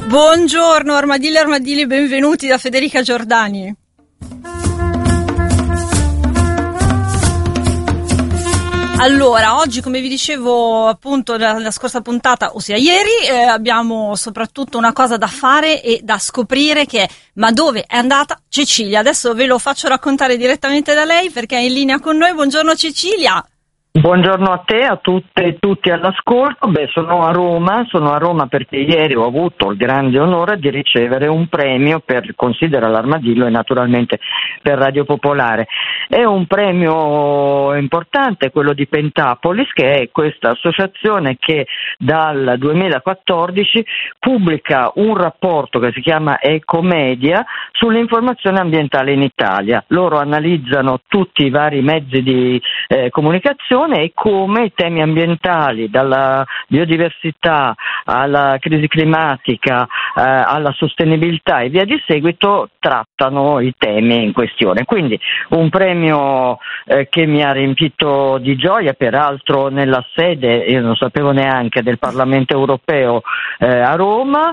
Buongiorno Armadilli e Armadilli, benvenuti da Federica Giordani. Allora, oggi, come vi dicevo appunto nella scorsa puntata, ossia ieri, abbiamo soprattutto una cosa da fare e da scoprire, che è: ma dove è andata Cecilia? Adesso ve lo faccio raccontare direttamente da lei, perché è in linea con noi. Buongiorno Cecilia. Buongiorno a te, a tutte e tutti all'ascolto. Sono a Roma perché ieri ho avuto il grande onore di ricevere un premio per Considera l'Armadillo e naturalmente per Radio Popolare. È un premio importante, quello di Pentapolis, che è questa associazione che dal 2014 pubblica un rapporto che si chiama Ecomedia sull'informazione ambientale in Italia. Loro analizzano tutti i vari mezzi di comunicazione e come i temi ambientali, dalla biodiversità alla crisi climatica, alla sostenibilità e via di seguito, trattano i temi in questione. Quindi un premio che mi ha riempito di gioia, peraltro nella sede, io non sapevo neanche, del Parlamento Europeo a Roma,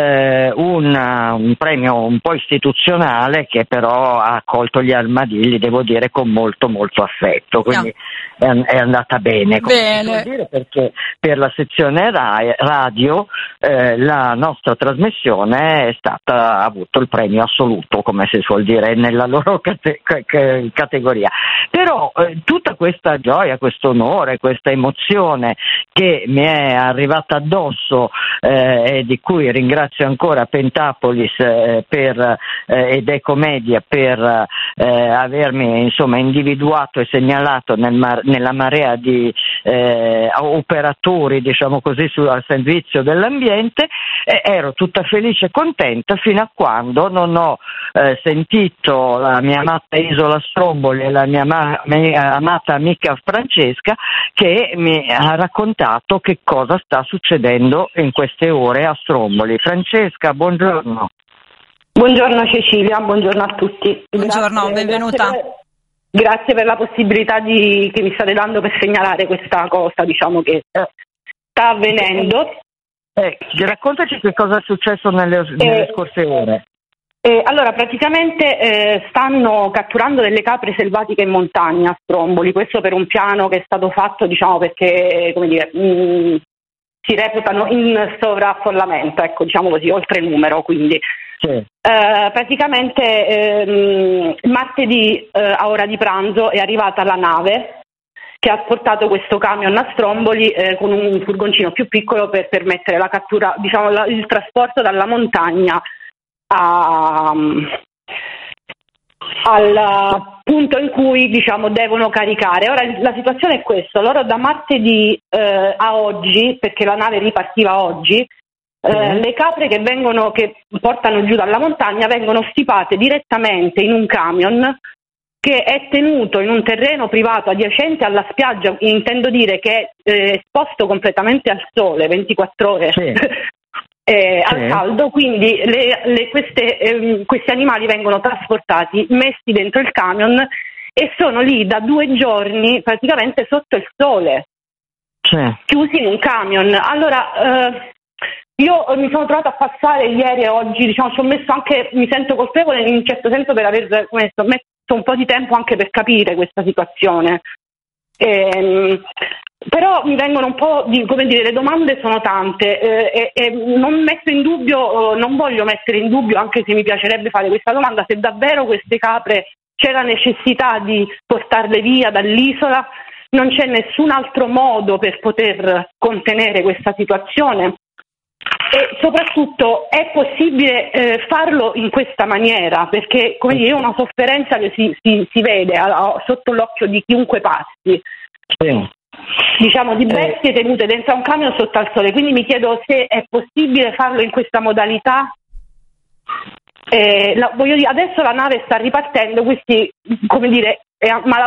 un premio un po' istituzionale che però ha accolto gli armadilli, devo dire, con molto molto affetto. Quindi è andata bene, come si può dire, perché per la sezione radio la nostra trasmissione ha avuto il premio assoluto, come si suol dire nella loro categoria. Però tutta questa gioia, questo onore, questa emozione che mi è arrivata addosso e di cui ringrazio ancora Pentapolis ed Ecomedia per avermi individuato e segnalato nella marea di operatori, diciamo così, al servizio dell'ambiente, ero tutta felice e contenta fino a quando non ho sentito la mia amata Isola Stromboli e la mia amata amica Francesca, che mi ha raccontato che cosa sta succedendo in queste ore a Stromboli. Francesca, buongiorno. Buongiorno Cecilia, buongiorno a tutti. Buongiorno, benvenuta. Grazie per la possibilità che mi state dando per segnalare questa cosa, diciamo, che sta avvenendo. Raccontaci che cosa è successo nelle scorse ore. Allora, praticamente stanno catturando delle capre selvatiche in montagna a Stromboli, questo per un piano che è stato fatto, diciamo, perché, come dire, si reputano in sovraffollamento, ecco, diciamo così, oltre numero, quindi. Sì. Praticamente martedì a ora di pranzo è arrivata la nave che ha portato questo camion a Stromboli con un furgoncino più piccolo per permettere la cattura, diciamo, il trasporto dalla montagna al punto in cui, diciamo, devono caricare. Ora la situazione è questa: loro da martedì a oggi, perché la nave ripartiva oggi, le capre che portano giù dalla montagna vengono stipate direttamente in un camion che è tenuto in un terreno privato adiacente alla spiaggia, intendo dire che è esposto completamente al sole 24 ore. Sì. Al caldo, quindi questi animali vengono trasportati, messi dentro il camion e sono lì da 2 giorni praticamente sotto il sole, chiusi in un camion. Allora io mi sono trovata a passare ieri e oggi, diciamo, ci ho messo anche, mi sento colpevole in un certo senso per aver messo un po' di tempo anche per capire questa situazione. Però mi vengono un po' le domande sono tante e non voglio mettere in dubbio, anche se mi piacerebbe fare questa domanda, se davvero queste capre c'è la necessità di portarle via dall'isola, non c'è nessun altro modo per poter contenere questa situazione. E soprattutto è possibile farlo in questa maniera, perché, come dire, è una sofferenza che si vede sotto l'occhio di chiunque passi. Sì. Diciamo, di bestie tenute dentro un camion sotto al sole. Quindi mi chiedo se è possibile farlo in questa modalità. Voglio dire, adesso la nave sta ripartendo, questi, come dire,